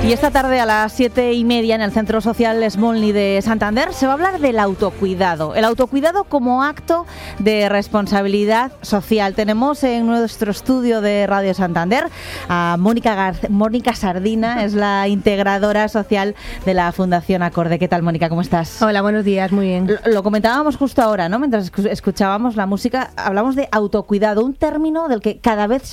Y esta tarde a las 7:30 en el Centro Social Smolny de Santander se va a hablar del autocuidado. El autocuidado como acto de responsabilidad social. Tenemos en nuestro estudio de Radio Santander a Mónica Sardina, es la integradora social de la Fundación Acorde. ¿Qué tal, Mónica? ¿Cómo estás? Hola, buenos días, muy bien. Lo comentábamos justo ahora, ¿no? Mientras escuchábamos la música, hablamos de autocuidado, un término del que cada vez